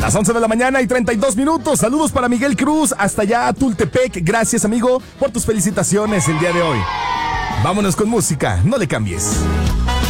Las 11 de la mañana y 32 minutos. Saludos para Miguel Cruz, hasta allá a Tultepec. Gracias, amigo, por tus felicitaciones el día de hoy. Vámonos con música, no le cambies.